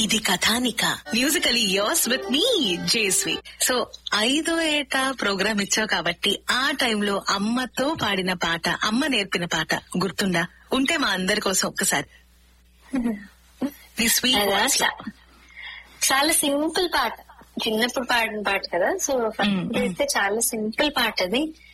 ఇది కథానిక musically yours with me జేస్వి. So 5వ ఏట ప్రోగ్రామ్ ఇచ్చావు కాబట్టి ఆ టైంలో అమ్మతో పాడిన పాట, అమ్మ నేర్పిన పాట గుర్తుందా? ఉంటే మా అందరి కోసం ఒక్కసారి. చాలా సింపుల్ పాట, చిన్నప్పుడు పాడిన పాట కదా. సో ఫస్ట్ అయితే చాలా సింపుల్ పాట అది.